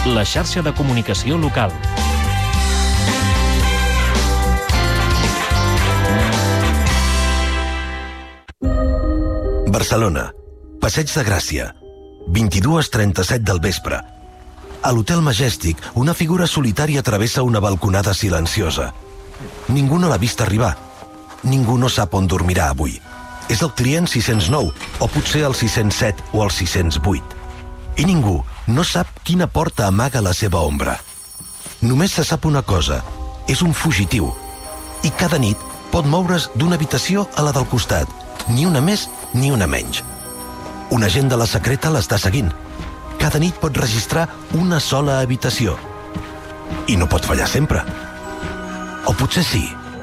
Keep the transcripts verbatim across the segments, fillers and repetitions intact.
la xarxa de comunicació local. Barcelona, Passeig de Gràcia, vint-i-dues trenta-set del vespre. A l'Hotel Majestic, una figura solitària travessa una balconada silenciosa. Ningú no l'ha vist arribar. Ningú no sap on dormirà avui. És el client sis-cents nou, o potser el sis-cents set o el sis-cents vuit. I ningú no sap quina porta amaga la seva ombra. Només se sap una cosa, és un fugitiu. I cada nit pot moure's d'una habitació a la del costat, ni una més ni una menys. Un agent de la secreta l'està seguint. Cada nit pot registrar una sola habitació. I no pot fallar sempre. O potser sí.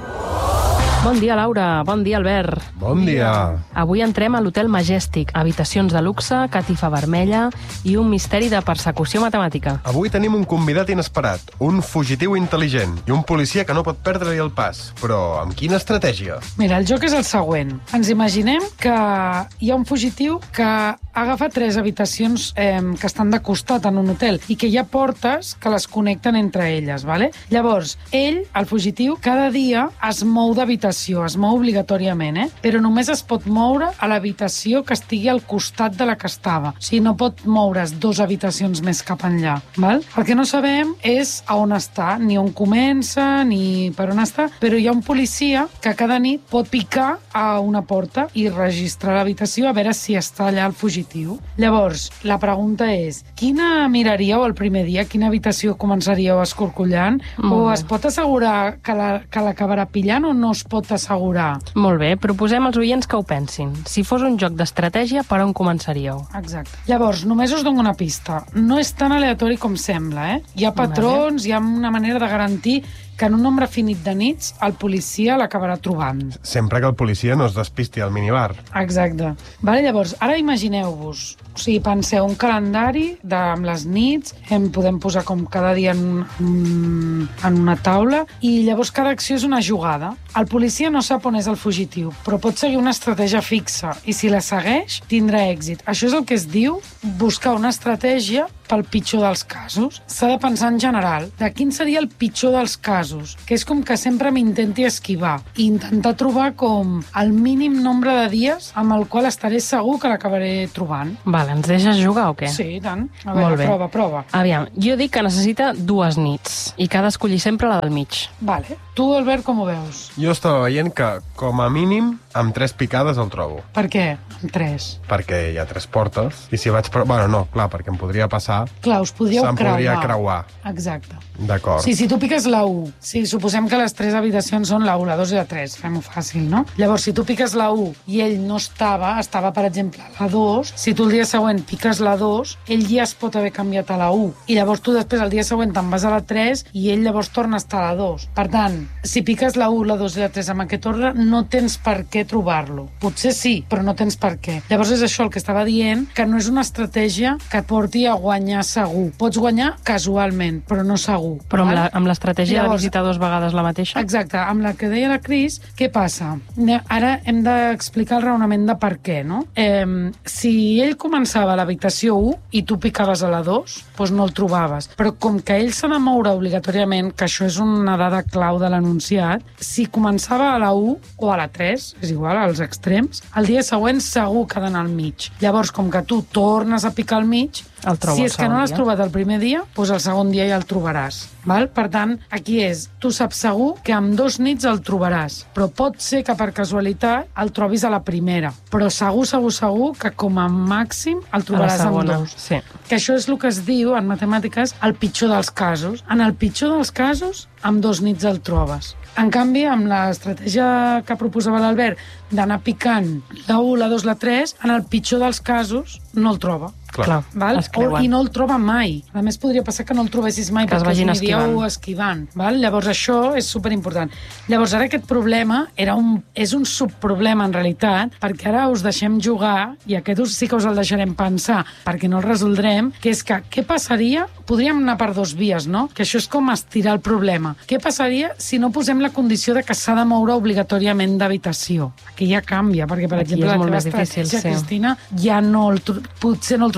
Bon dia, Laura. Bon dia, Albert. Bon dia. Avui entrem a l'Hotel Majestic. Habitacions de luxe, catifa vermella i un misteri de persecució matemàtica. Avui tenim un convidat inesperat, un fugitiu intel·ligent i un policia que no pot perdre-li el pas. Però amb quina estratègia? Mira, el joc és el següent. Ens imaginem que hi ha un fugitiu que ha agafat tres habitacions eh, que estan de costat en un hotel i que hi ha portes que les connecten entre elles, ¿vale? Llavors, ell, el fugitiu, cada dia es mou d'habitació, es mou obligatòriament, eh? Però només es pot moure a l'habitació que estigui al costat de la que estava. O sigui, no pot moure's dues habitacions més cap enllà, val? El que no sabem és a on està, ni on comença, ni per on està, però hi ha un policia que cada nit pot picar a una porta i registrar l'habitació a veure si està allà el fugitiu. Llavors, la pregunta és, quina miraríeu el primer dia? Quina habitació començaríeu escorcollant? Mm. O es pot assegurar que la, que l'acabarà pillant o no es pot assegurar? Molt bé, proposem als oients que ho pensin. Si fos un joc d'estratègia, per on començaríeu? Exacte. Llavors, només us dono una pista. No és tan aleatori com sembla, eh? Hi ha patrons, hi ha una manera de garantir que en un nombre finit de nits el policia l'acabarà trobant. Sempre que el policia no es despisti al minibar. Exacte. Vale, llavors, ara imagineu-vos, o sigui, penseu un calendari de, amb les nits, em podem posar com cada dia en, en, en una taula, i llavors cada acció és una jugada. El policia no sap on és el fugitiu, però pot seguir una estratègia fixa, i si la segueix, tindrà èxit. Això és el que es diu buscar una estratègia pel pitjor dels casos. S'ha de pensar en general de quin seria el pitjor dels casos, que és com que sempre m'intenti esquivar i intentar trobar com el mínim nombre de dies amb el qual estaré segur que l'acabaré trobant. Vale, ens deixes jugar o què? Sí, i tant. A veure, prova, prova. Aviam, jo dic que necessita dues nits i que ha d'escollir sempre la del mig. Vale. Tu, Albert, com ho veus? Jo estava veient que, com a mínim, amb tres picades el trobo. Per què? Amb tres? Perquè hi ha tres portes, i si vaig... Bueno, no, clar, perquè em podria passar... Clar, us podríeu Se'm creuar. podria creuar. Exacte. D'acord. Sí, si tu piques la u, si suposem que les tres habitacions són la u, la dos i la tres, fem-ho fàcil, no? Llavors, si tu piques la u i ell no estava, estava, per exemple, a la dos, si tu el dia següent piques la dos, ell ja es pot haver canviat a la u. I llavors tu després, el dia següent, te'n vas a la tres i ell llavors torna a estar a la dos. Per tant, si piques la u, la dos i la tres amb aquest ordre, no tens per què trobar-lo. Potser sí, però no tens per què. Llavors és això el que estava dient, que no és una estratègia que et porti a guanyar segur. Pots guanyar casualment, però no segur. Però amb la- amb l'estratègia de Llavors, visitar dues vegades la mateixa? Exacte, amb la que deia la Cris, què passa? Ne- Ara hem d'explicar el raonament de per què, no? Eh, si ell començava a l'habitació u i tu picaves a la dos, doncs no el trobaves. Però com que ell s'ha de moure obligatòriament, que això és una dada clau de l'anunciat, si començava a la u o a la tres, és igual, als extrems, el dia següent segur que ha d'anar al mig. Llavors, com que tu tornes a picar al mig, El trobo si el és que no segon l'has dia. trobat el primer dia, doncs el segon dia ja el trobaràs. Val? Per tant, aquí és, tu saps segur que amb dos nits el trobaràs, però pot ser que per casualitat el trobis a la primera, però segur, segur, segur que com a màxim el trobaràs amb segona, dos. sí. Que això és el que es diu, en matemàtiques, el pitjor dels casos. En el pitjor dels casos, amb dos nits el trobes. En canvi, amb l'estratègia que proposava l'Albert d'anar picant la u, la dos, la tres, en el pitjor dels casos no el troba. Clar. Clar, Val? es O, creuen. I no el troba mai. A més, podria passar que no el trobessis mai Que es perquè vagin us aniríeu esquivant. esquivant. Val? Llavors, això és superimportant. Llavors, ara aquest problema era un, és un subproblema, en realitat, perquè ara us deixem jugar, i aquest us, sí que us el deixarem pensar, perquè no el resoldrem, que és que què passaria... Podríem anar per dos vies, no? Que això és com estirar el problema. Què passaria si no posem la condició de que s'ha de moure obligatòriament d'habitació? Aquí ja canvia, perquè, per Aquí exemple, és la molt teva més difícil, estratègia, sí. Cristina, ja no el, tro- potser no el trobaràs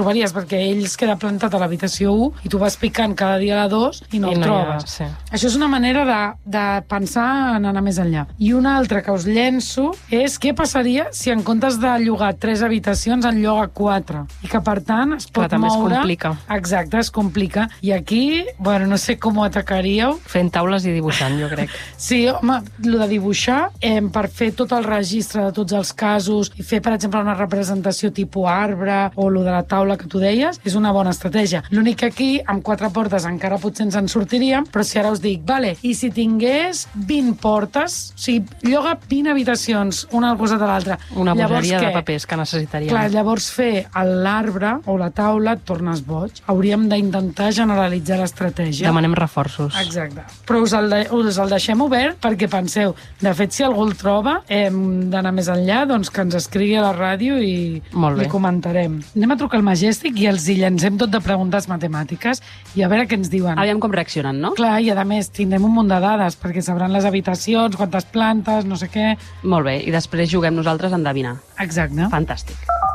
trobaries, perquè ell es queda plantat a l'habitació u i tu vas picant cada dia a la dos i no I el no hi ha- trobes. sí. Això és una manera de, de pensar en anar més enllà. I una altra que us llenço és què passaria si en comptes de llogar tres habitacions en lloga quatre. I que, per tant, es pot Clar, també es moure... complica. Exacte, es complica. I aquí, bueno, no sé com ho atacaríeu. Fent taules i dibuixant, jo crec. Sí, home, el de dibuixar, eh, per fer tot el registre de tots els casos i fer, per exemple, una representació tipus arbre o lo de la taula que tu deies, és una bona estratègia. L'únic que aquí, amb quatre portes, encara potser ens en sortiríem, però si ara us dic, vale, i si tingués vint portes, o sigui, lloga vint habitacions, una al costat de l'altra. Una Llavors, bogeria de què? papers que necessitaríem. Clar, llavors fer l'arbre o la taula et tornes boig. Hauríem d'intentar generalitzar l'estratègia. Demanem reforços. Exacte. Però us el, de, us el deixem obert perquè penseu, de fet, si algú el troba, hem d'anar més enllà, doncs que ens escrigui a la ràdio i Molt bé. li comentarem. Anem a trucar al Majestic i els hi llancem tot de preguntes matemàtiques i a veure què ens diuen. Aviam com reaccionen, no? Clar, i a més tindrem un munt de dades perquè sabran les habitacions, quantes plantes, no sé què... Molt bé, i després juguem nosaltres a endevinar. Exacte. Fantàstic.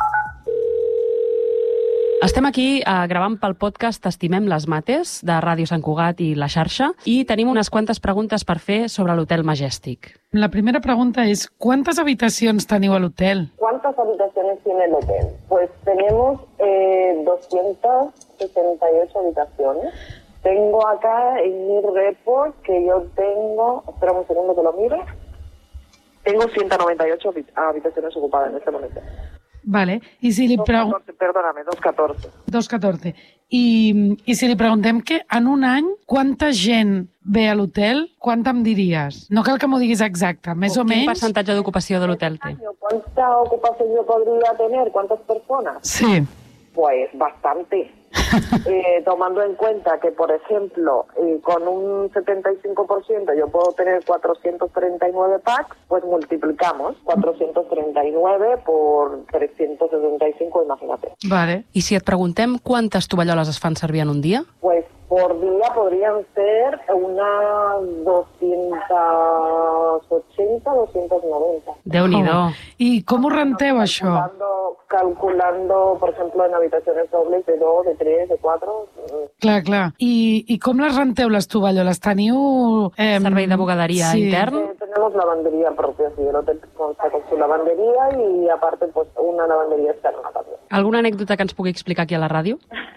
Estem aquí eh, gravant pel podcast T'estimem les mates, de Ràdio Sant Cugat i La Xarxa, i tenim unes quantes preguntes per fer sobre l'Hotel Majestic. La primera pregunta és, quantes habitacions teniu a l'hotel? ¿Cuántas habitaciones tiene el hotel? Pues tenemos eh, doscientas sesenta y ocho habitaciones. Tengo acá en mi report que yo tengo... Espera un segundo que lo miro. Tengo ciento noventa y ocho habit- habitaciones ocupadas en este momento. Vale. I si li preguntem... doscientos catorce, perdóname, doscientos catorce. dos catorze. I, I si li preguntem que en un any quanta gent ve a l'hotel, quanta em diries? No cal que m'ho diguis exacte, més o Quin menys... percentatge d'ocupació de l'hotel té? ¿Cuánta ocupación yo podría tener? ¿Cuántas personas? Sí. Pues bastante. Eh, tomando en cuenta que, por ejemplo, eh, con un setenta y cinco por ciento yo puedo tener cuatrocientos treinta y nueve packs, pues multiplicamos cuatrocientos treinta y nueve por trescientos setenta y cinco, imagínate. Vale. I si et preguntem quantes tovalloles es fan servir en un dia? Pues por día podrían ser unas doscientos ochenta, doscientos noventa. Déu-n'hi-do. Oh. I com ho renteu, això? Calculando, calculando, por ejemplo, en habitaciones dobles de dos, de tres, de cuatro. mm, Clar, clar. I, I com les renteu, les tovalloles? Teniu... Eh, Servei de bugaderia intern? Eh, tenemos lavandería propia, sí, el hotel consta con su lavandería y aparte pues una lavandería externa también. Alguna anècdota que ens pugui explicar aquí a la ràdio?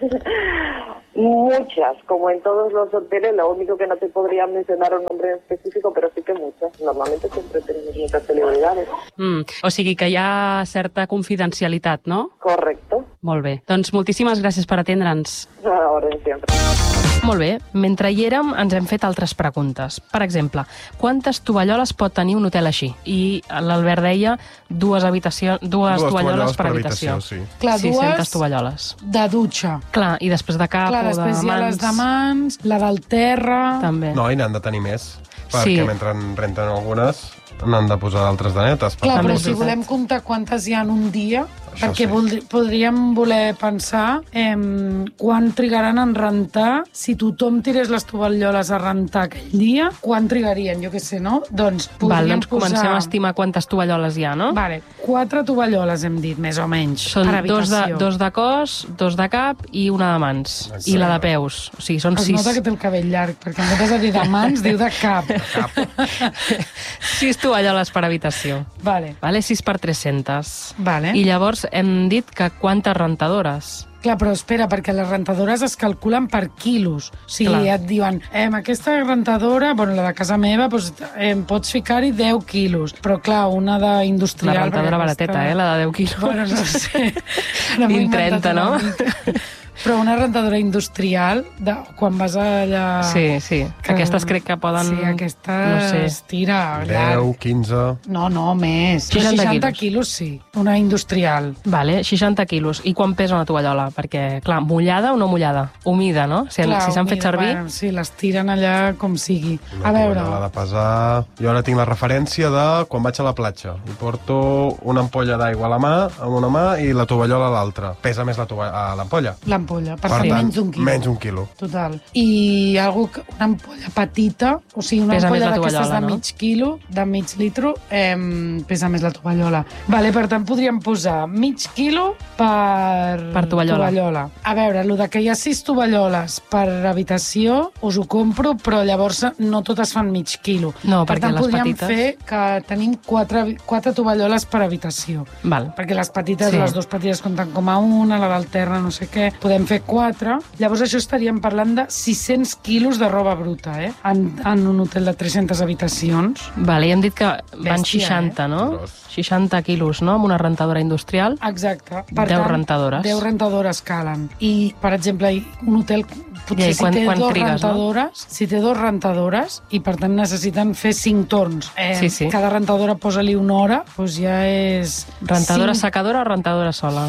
Muchas, como en todos los hoteles, lo único que no te podría mencionar un nombre en específico, pero sí que muchas. Normalmente siempre tenemos muchas celebridades. Mm, o sigui que hi ha certa confidencialitat, no? Correcto. Molt bé. Doncs moltíssimes gràcies per atendre'ns. Ahora siempre. Molt bé. Mentre hi érem, ens hem fet altres preguntes. Per exemple, quantes tovalloles pot tenir un hotel així? I l'Albert deia dues, habitacions, dues, dues tovalloles per habitació. sí. Clar, sis-centes dues tovalloles. de dutxa. Clar, i després de cap Clar, o de després hi ha les mans... de mans, la del terra... També. No, i n'han de tenir més, perquè Sí. mentre en renten algunes n'han de posar d'altres de netes. per Clar, tant, però és si veritat. volem comptar quantes hi ha en un dia, Això perquè sí. voldri, podríem voler pensar em, quan trigaran en rentar, si tothom tirés les tovalloles a rentar aquell dia, quan trigarien, jo què sé, no? Doncs Val, podríem doncs comencem posar... a estimar quantes tovalloles hi ha, no? Vale, quatre tovalloles hem dit, més o menys, Són per dos de, habitació. dos de cos, dos de cap i una de mans. Exacte. I la de peus. O sigui, són Es sis. nota que té el cabell llarg, perquè en comptes de dir de mans, diu de cap. sis tovalloles per habitació. Vale, Vale? sis per tres-centes. vale. I llavors hem dit que quantes rentadores? Clar, però espera, perquè les rentadores es calculen per quilos. O sigui, Clar. et diuen, eh, aquesta rentadora, bueno, la de casa meva, doncs, eh, pots ficar-hi deu quilos. Però, clar, una d'industrial... La rentadora perquè barateta, aquesta- eh? La de deu quilos. Bueno, no sé. Ara m'ho he vint trenta, inventat no? una mica. Però una rentadora industrial, de, quan vas allà... Sí, sí. que- Aquestes crec que poden... Sí, aquestes No sé. tira deu, llarg. quinze... No, no, més. Però seixanta seixanta quilos. quilos, sí. Una industrial. Vale, seixanta quilos. I quan pesa una tovallola? Perquè, clar, mullada o no mullada? Humida, no? Si, Clar, si s'han fet humida, servir... Bueno, sí, les tiren allà com sigui. Una A veure... tovallola de pesar... Jo ara tinc la referència de quan vaig a la platja i porto una ampolla d'aigua a la mà, amb una mà, i la tovallola a l'altra. Pesa més la tova- a l'ampolla. L'ampolla ampolla. Per, Per tant, tant, menys d'un quilo. menys un quilo. Total. I algú, que- una ampolla petita, o sigui, una Pesa més ampolla la d'aquestes tovallola, de no? mig quilo, de mig litro, eh, pesa més la tovallola. Vale, per tant, podríem posar mig quilo per, Per tovallola. tovallola. A veure, el de que hi ha sis tovalloles per habitació, us ho compro, però llavors no totes fan mig quilo. No, per perquè tant, les podríem petites- fer que tenim quatre, quatre tovalloles per habitació. Val. Perquè les petites, Sí. les dues petites compten com a una, la del terra no sé què, podem fer quatre. Llavors això estaríem parlant de sis-cents quilos de roba bruta, eh? En, en un hotel de tres-centes habitacions. Vale, i hem dit que van Bèstia, seixanta, no? Gros. seixanta quilos, no? Amb una rentadora industrial. Exacte. Deu rentadores. deu rentadores calen. I, per exemple, un hotel potser I si quan- té quan dos trigues, no? rentadores, si té dos rentadores i per tant necessiten fer cinc torns. Eh, Sí, sí. Cada rentadora posa-li una hora, doncs ja és... Rentadora cinc- secadora o rentadora sola?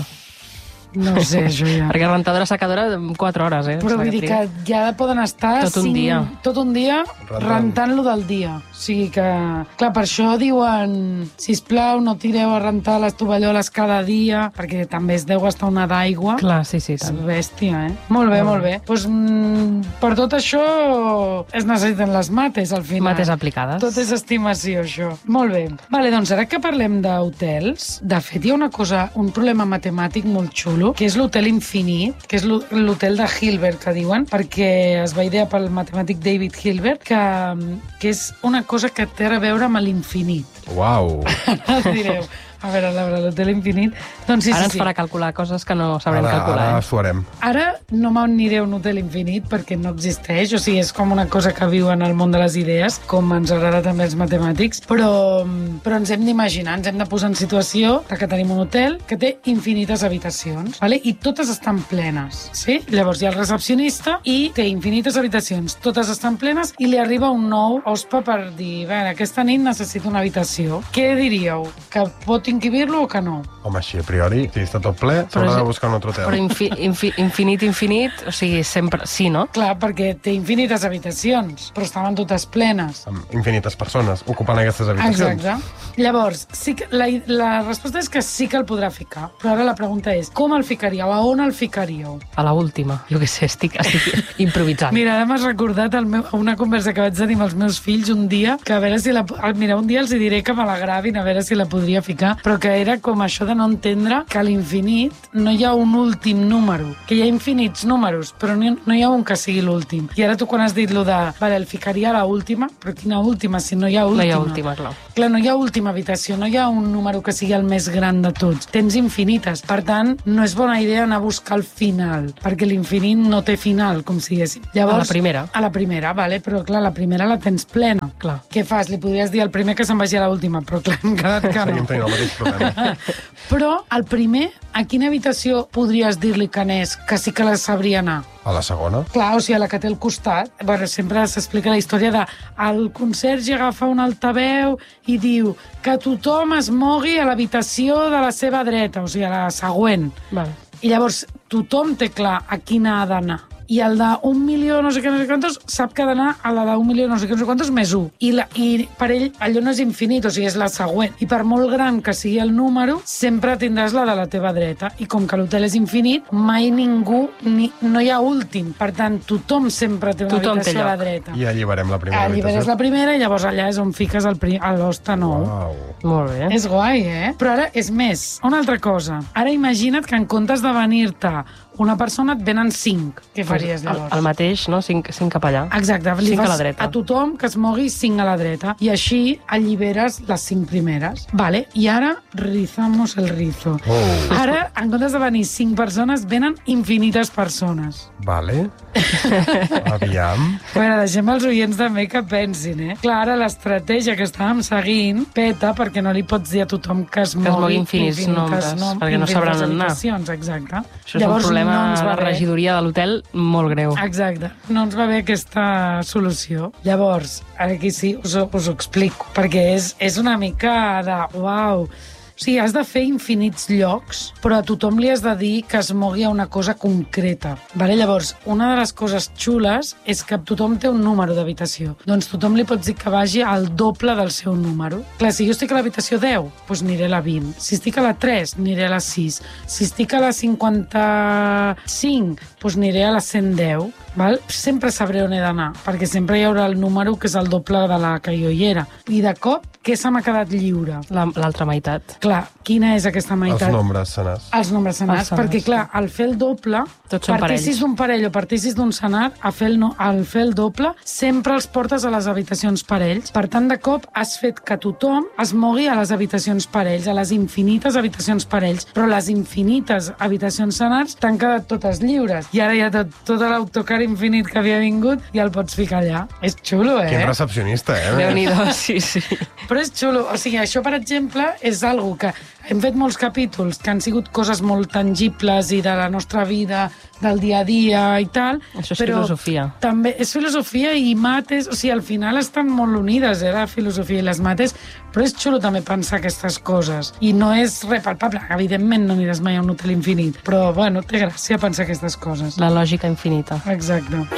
No sé, això ja. Perquè rentadora secadora, quatre hores, eh? Però vull dir que ja poden estar Tot un cinc, dia. tot un dia Rentant. rentant-lo del dia. O sigui que... Clar, per això diuen sisplau, no tireu a rentar les tovalloles cada dia, perquè també es deu gastar una d'aigua. Clar, sí, sí, És tant. bèstia, eh? Molt bé, molt bé. Pues, mm, per tot això es necessiten les mates, al final. Mates aplicades. Tot és estimació, això. Molt bé. Vale, doncs ara que parlem d'hotels, de fet hi ha una cosa, un problema matemàtic molt xulo, que és l'hotel infinit, que és l'ho- l'hotel de Hilbert, que diuen, perquè es va idear pel matemàtic David Hilbert, que, que és una cosa que té a veure amb l'infinit. Uau. Ara direu, a veure, Laura, l'hotel infinit... Doncs sí, Ara sí, ens sí. farà calcular coses que no sabrem Ara, calcular. ara eh? suarem. Ara no m'aniré a un hotel infinit perquè no existeix, o sigui, és com una cosa que viu en el món de les idees, com ens agrada també els matemàtics, però, però ens hem d'imaginar, ens hem de posar en situació de que tenim un hotel que té infinites habitacions, vale? I totes estan plenes, sí? Llavors hi ha el recepcionista i té infinites habitacions, totes estan plenes i li arriba un nou hospa per dir, bé, aquesta nit necessito una habitació. Què diríeu? Que pot inquibir-lo o que no? Home, així, a priori, si està tot ple, Però s'haurà és- de buscar un altre hotel. Però infi, infi, infinit, infinit, o sigui, sempre... Sí, no? Clar, perquè té infinites habitacions, però estaven totes plenes. Amb infinites persones ocupant aquestes habitacions. Exacte. Llavors, sí que, la, la resposta és que sí que el podrà ficar, però ara la pregunta és, com el ficaríeu? A on el ficaríeu? A la última. Jo què sé, estic, estic improvisant. Mira, ara m'has recordat el meu, una conversa que vaig tenir amb els meus fills un dia, que a veure si la... Mira, un dia els hi diré que me la gravin, a veure si la podria ficar, però que era com això de no entendre que a l'infinit no hi ha un últim número, que hi ha infinits números, però no, no hi ha un que sigui l'últim. I ara tu quan has dit lo de, vale, el ficaria a la última, però quina última, si no hi ha No última? hi ha última, clar. Clar, no hi ha última habitació, no hi ha un número que sigui el més gran de tots. Tens infinites. Per tant, no és bona idea anar a buscar el final, perquè l'infinit no té final, com si diguéssim. Llavors, A la primera. A la primera, vale, però clar, la primera la tens plena. Clar. Què fas? Li podries dir al primer que se'n vagi a l'última, però clar, hem quedat que Seguim no. tenint el mateix problema. Però al primer, a quina habitació podries dir-li que anés, que sí que la sabria anar? A la segona? Clar, o sigui, a la que té al costat. Bueno, sempre s'explica la història de el conserge agafa un altaveu i diu que tothom es mogui a l'habitació de la seva dreta, o sigui, a la següent. Val. I llavors tothom té clar a quina ha d'anar. I el d'un milió no sé què, no sé quantos, sap que ha d'anar a la d'un milió no sé què, no sé quantos més un. I, la, I per ell allò no és infinit, o sigui, és la següent. I per molt gran que sigui el número, sempre tindràs la de la teva dreta. I com que l'hotel és infinit, mai ningú, ni, no hi ha últim. Per tant, tothom sempre té una Tothom té habitació a la lloc. dreta. I alliberem la primera Alliberes habitació. la primera i llavors allà és on fiques el pri- a l'hoste nou. Uau. Molt bé. És guai, eh? Però ara és més. Una altra cosa. Ara imagina't que en comptes de venir-te una persona et venen cinc. Què faries el, llavors? el mateix, no? Cinc, cinc cap allà. Exacte, li Cinc a fas la dreta. a tothom que es mogui cinc a la dreta i així alliberes les cinc primeres. Vale, i ara rizamos el rizo. Oh. Ara, en comptes de venir cinc persones, venen infinites persones. Vale. Aviam. A veure, deixem els oients també que pensin, eh? Clar, ara l'estratègia que estàvem seguint peta perquè no li pots dir a tothom que es mogui, Que es mogui infinits nombres, perquè no sabran on anar. habitacions, exacte. Això és un problema no ens a va la bé. regidoria de l'hotel molt greu. Exacte. No ens va bé aquesta solució. Llavors, ara aquí sí us, ho- us ho explico, perquè és, és una mica de... Uau, O sigui, has de fer infinits llocs, però a tothom li has de dir que es mogui a una cosa concreta. Vale? Llavors, una de les coses xules és que tothom té un número d'habitació. Doncs tothom li pots dir que vagi al doble del seu número. Clar, si jo estic a l'habitació deu, doncs aniré a la vint. Si estic a la tres, aniré a la sis. Si estic a la cinquanta-cinc, doncs aniré a la cent deu. Val? Sempre sabré on he d'anar, perquè sempre hi haurà el número que és el doble de la que jo hi era. I de cop, què se m'ha quedat lliure? L'altra meitat. Clar, quina és aquesta meitat? Els nombres senars. Els nombres senars, Els senars, perquè clar, al fer el doble, Tots són partissis parells. d'un parell o partissis d'un senar, al fer, el no, al fer el doble, sempre els portes a les habitacions parells. Per tant, de cop, has fet que tothom es mogui a les habitacions parells, a les infinites habitacions parells, però les infinites habitacions senars t'han quedat totes lliures. I ara ja tot, tot l'autocar infinit que havia vingut ja el pots ficar allà. És xulo, eh? Quin recepcionista, eh? Déu-n'hi-do, sí, sí. Però és xulo. O sigui, això, per exemple, és algo que hem fet molts capítols que han sigut coses molt tangibles i de la nostra vida, del dia a dia i tal. Això és però filosofia. També és filosofia i mates, o sigui, al final estan molt unides, eh, la filosofia i les mates, però és xulo també pensar aquestes coses. I no és repalpable. Evidentment no aniràs mai a un hotel infinit, però, bueno, té gràcia pensar aquestes coses. La lògica infinita. Exacte.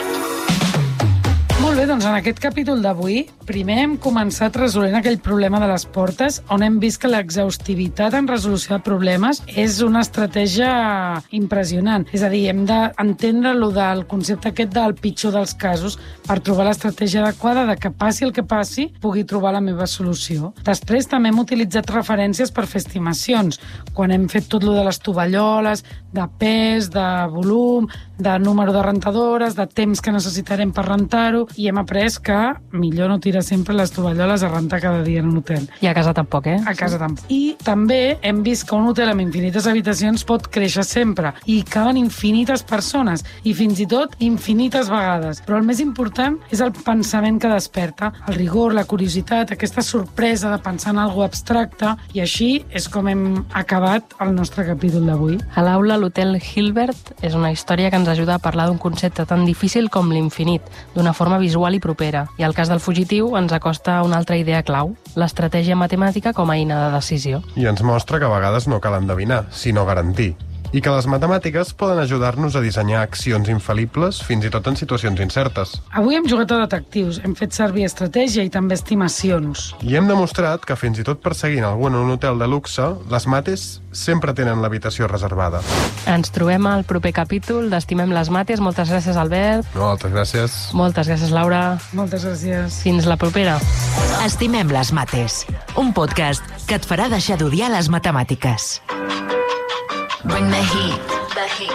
Molt bé, doncs en aquest capítol d'avui primer hem començat resolent aquell problema de les portes, on hem vist que l'exhaustivitat en resolució de problemes és una estratègia impressionant. És a dir, hem d'entendre lo del concepte aquest del pitjor dels casos per trobar l'estratègia adequada de que passi el que passi, pugui trobar la meva solució. Després també hem utilitzat referències per fer estimacions, quan hem fet tot lo de les tovalloles, de pes, de volum, de número de rentadores, de temps que necessitarem per rentar-ho, i hem après que millor no tirar sempre les tovalloles a rentar cada dia en un hotel. I a casa tampoc, eh? A casa tampoc. I també hem vist que un hotel amb infinites habitacions pot créixer sempre, i caben infinites persones, i fins i tot infinites vegades. Però el més important és el pensament que desperta, el rigor, la curiositat, aquesta sorpresa de pensar en alguna abstracte, i així és com hem acabat el nostre capítol d'avui. A l'aula, l'hotel Hilbert és una història que ens ajuda a parlar d'un concepte tan difícil com l'infinit, d'una forma visual i propera. I el cas del fugitiu ens acosta a una altra idea clau, l'estratègia matemàtica com a eina de decisió. I ens mostra que a vegades no cal endevinar, sinó garantir. I que les matemàtiques poden ajudar-nos a dissenyar accions infal·libles fins i tot en situacions incertes. Avui hem jugat a detectius, hem fet servir estratègia i també estimacions. I hem demostrat que fins i tot perseguint algú en un hotel de luxe, les mates sempre tenen l'habitació reservada. Ens trobem al proper capítol d'Estimem les mates. Moltes gràcies, Albert. No, moltes gràcies. Moltes gràcies, Laura. Moltes gràcies. Fins la propera. Estimem les mates, un podcast que et farà deixar d'odiar les matemàtiques. Bring the heat, the heat.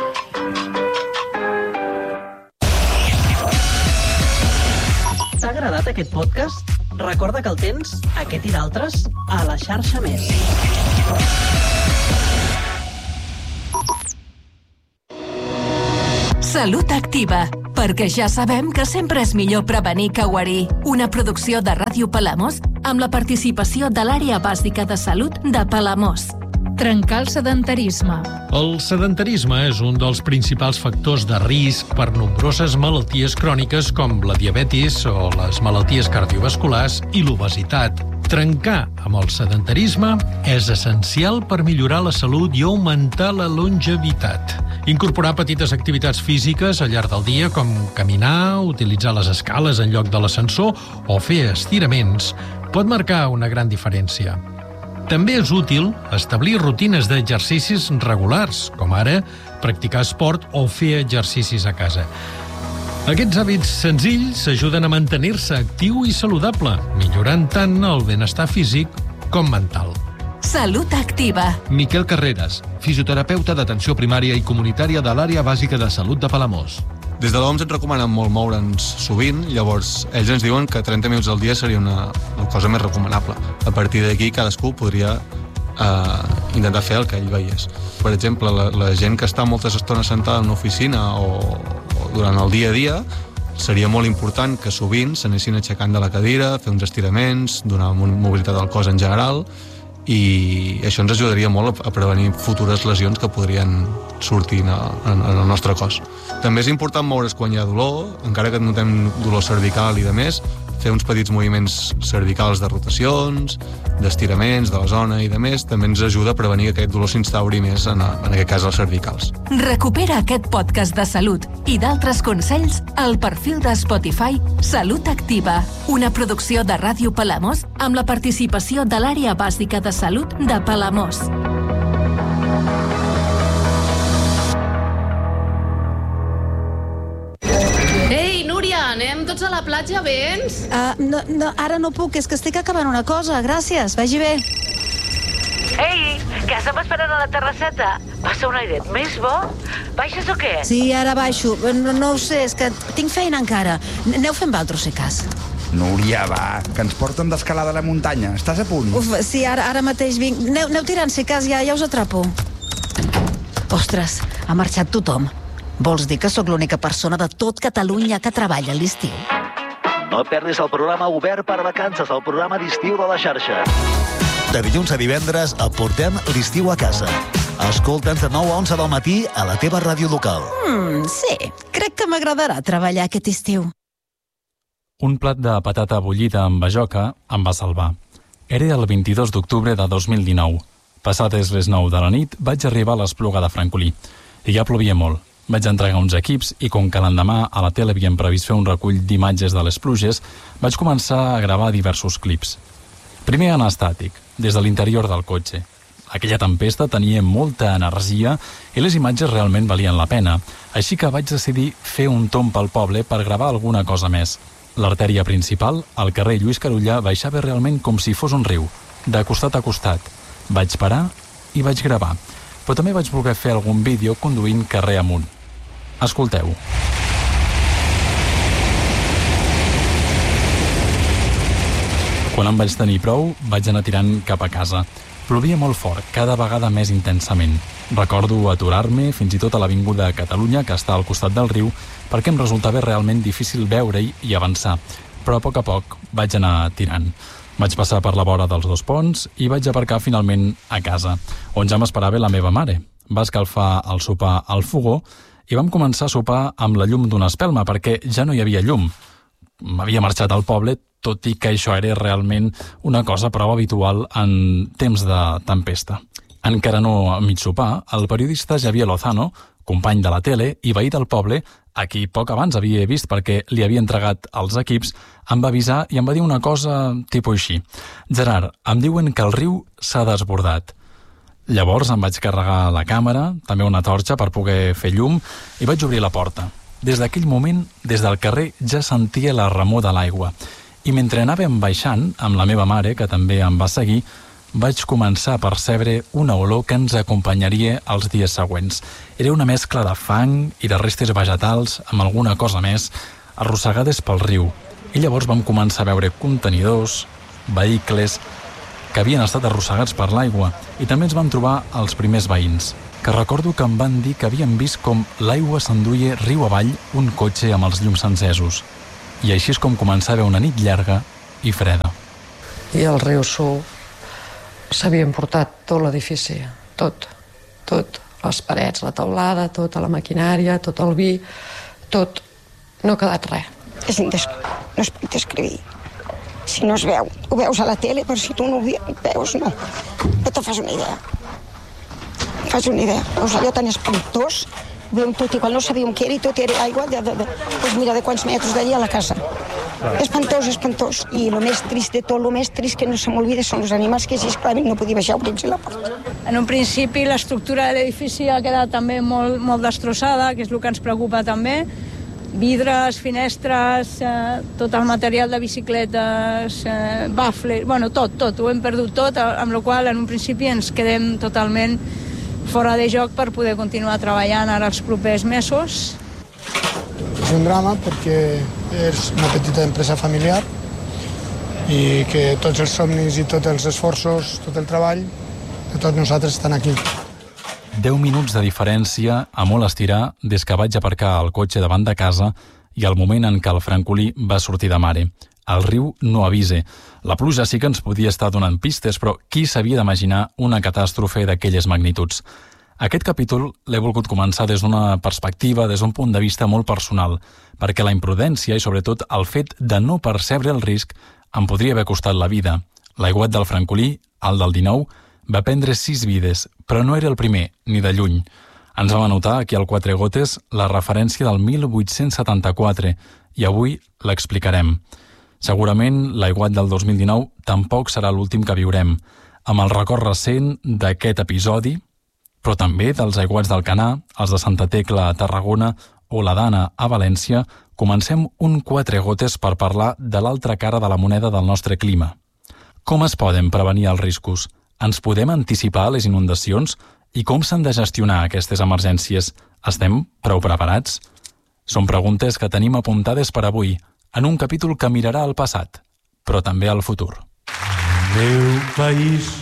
T'ha agradat aquest podcast? Recorda que el tens, aquest i d'altres, a la xarxa Més. Salut Activa, perquè ja sabem que sempre és millor prevenir que guarir. Una producció de Ràdio Palamós amb la participació de l'Àrea Bàsica de Salut de Palamós. Trencar el sedentarisme. El sedentarisme és un dels principals factors de risc per nombroses malalties cròniques com la diabetis o les malalties cardiovasculars i l'obesitat. Trencar amb el sedentarisme és essencial per millorar la salut i augmentar la longevitat. Incorporar petites activitats físiques al llarg del dia, com caminar, utilitzar les escales en lloc de l'ascensor o fer estiraments, pot marcar una gran diferència. També és útil establir rutines d'exercicis regulars, com ara practicar esport o fer exercicis a casa. Aquests hàbits senzills ajuden a mantenir-se actiu i saludable, millorant tant el benestar físic com mental. Salut Activa. Miquel Carreras, fisioterapeuta d'atenció primària i comunitària de l'Àrea Bàsica de Salut de Palamós. Des de l'O M S ens recomanen molt moure'ns sovint, llavors ells ens diuen que trenta minuts al dia seria una, una cosa més recomanable. A partir d'aquí cadascú podria eh, intentar fer el que ell veiés. Per exemple, la, la gent que està moltes estones sentada en una oficina o, o durant el dia a dia, seria molt important que sovint s'anessin aixecant de la cadira, fer uns estiraments, donar mobilitat al cos en general, i això ens ajudaria molt a prevenir futures lesions que podrien sortir en, en, en el nostre cos. També és important moure's quan hi ha dolor, encara que notem dolor cervical i de més, fer uns petits moviments cervicals de rotacions, d'estiraments de la zona i de més, també ens ajuda a prevenir que aquest dolor s'instauri més, en, en aquest cas, als cervicals. Recupera aquest podcast de salut i d'altres consells al perfil de Spotify Salut Activa, una producció de Ràdio Palamós amb la participació de l'Àrea Bàsica de Salut de Palamós. Ei, Núria, anem tots a la platja, vens? Uh, no, no, ara no puc, és que estic acabant una cosa. Gràcies, vagi bé. Ei, que estem esperant a la terrasseta. Passa un airet més bo? Baixes o què? Sí, ara baixo. No, no ho sé, és que tinc feina encara. Aneu fent vosaltres, si cas. Núria, va, que ens porten d'escalada a la muntanya. Estàs a punt? Uf, sí, ara, ara mateix vinc. Aneu, aneu tirant, si cas, ja, ja us atrapo. Ostres, ha marxat tothom. Vols dir que sóc l'única persona de tot Catalunya que treballa a l'estiu? No et perdis el programa Obert per Vacances, el programa d'estiu de la xarxa. De dilluns a divendres et portem l'estiu a casa. Escolta'ns de nou a onze del matí a la teva ràdio local. Mm, sí, crec que m'agradarà treballar aquest estiu. Un plat de patata bullida amb bajoca em va salvar. Era el vint-i-dos d'octubre de dos mil dinou. Passades les nou de la nit, vaig arribar a l'Espluga de Francolí. I ja plovia molt. Vaig entregar uns equips i, com que l'endemà a la tele havíem previst fer un recull d'imatges de les pluges, vaig començar a gravar diversos clips. Primer en estàtic, des de l'interior del cotxe. Aquella tempesta tenia molta energia i les imatges realment valien la pena, així que vaig decidir fer un tomb pel poble per gravar alguna cosa més. L'artèria principal, al carrer Lluís Carulla, baixava realment com si fos un riu, de costat a costat. Vaig parar i vaig gravar, però també vaig voler fer algun vídeo conduint carrer amunt. Escolteu. Quan em vaig tenir prou, vaig anar tirant cap a casa. Plovia molt fort, cada vegada més intensament. Recordo aturar-me fins i tot a l'Avinguda Catalunya, que està al costat del riu, perquè em resultava realment difícil veure-hi i avançar, però a poc a poc vaig anar tirant. Vaig passar per la vora dels dos ponts i vaig aparcar finalment a casa, on ja m'esperava la meva mare. Va escalfar el sopar al fogó i vam començar a sopar amb la llum d'una espelma, perquè ja no hi havia llum. M'havia marxat al poble, tot i que això era realment una cosa prou habitual en temps de tempesta. Encara no a mig sopar, el periodista Javier Lozano, company de la tele i veí del poble, a qui poc abans havia vist perquè li havia entregat els equips, em va avisar i em va dir una cosa tipus així. Gerard, em diuen que el riu s'ha desbordat. Llavors em vaig carregar la càmera, també una torxa per poder fer llum, i vaig obrir la porta. Des d'aquell moment, des del carrer, ja sentia la remor de l'aigua. I mentre anàvem baixant, amb la meva mare, que també em va seguir, vaig començar a percebre una olor que ens acompanyaria els dies següents. Era una mescla de fang i de restes vegetals amb alguna cosa més, arrossegades pel riu. I llavors vam començar a veure contenidors, vehicles, que havien estat arrossegats per l'aigua, i també ens vam trobar els primers veïns, que recordo que em van dir que havien vist com l'aigua s'enduia riu avall un cotxe amb els llums encesos. I així és com començava una nit llarga i freda. I el riu Su s'havia emportat tot l'edifici, tot, tot, les parets, la teulada, tota la maquinària, tot el vi, tot, no ha quedat res. És indes... no es pot descriure. Si no es veu, ho veus a la tele, però si tu no ho veus, no. No te fas una idea. Fas una idea. Veus allò tan espantós, veiem tot, igual no sabíem què era, i tot era aigua de, de, de, doncs mira, de quants metres d'allà a la casa. Espantós, espantós. I el més trist de tot, el més trist que no se m'olvida són els animals que, si esclaven, no podia baixar a obrir la porta. En un principi, l'estructura de l'edifici ha quedat també molt, molt destrossada, que és el que ens preocupa també. Vidres, finestres, eh, tot el material de bicicletes, eh, bafles, bueno, tot, tot, ho hem perdut tot, amb la qual en un principi ens quedem totalment fora de joc per poder continuar treballant ara els propers mesos. És un drama perquè és una petita empresa familiar i que tots els somnis i tots els esforços, tot el treball de tots nosaltres estan aquí. Deu minuts de diferència a molt estirar des que vaig aparcar el cotxe davant de casa i el moment en què el francolí va sortir de mare. El riu no avisa. La pluja sí que ens podia estar donant pistes, però qui s'havia d'imaginar una catàstrofe d'aquelles magnituds? Aquest capítol l'he volgut començar des d'una perspectiva, des d'un punt de vista molt personal, perquè la imprudència i sobretot el fet de no percebre el risc em podria haver costat la vida. L'aiguat del Francolí, el del dinou, va prendre sis vides, però no era el primer, ni de lluny. Ens vam anotar aquí al Quatre Gotes la referència del mil vuit-cents setanta-quatre i avui l'explicarem. Segurament l'aiguat del dos mil dinou tampoc serà l'últim que viurem, amb el record recent d'aquest episodi, però també dels aiguats d'Alcanar, els de Santa Tecla a Tarragona o la Dana a València, comencem un Quatre Gotes per parlar de l'altra cara de la moneda del nostre clima. Com es poden prevenir els riscos? Ens podem anticipar les inundacions? I com s'han de gestionar aquestes emergències? Estem prou preparats? Són preguntes que tenim apuntades per avui, en un capítol que mirarà al passat, però també al futur. Meu país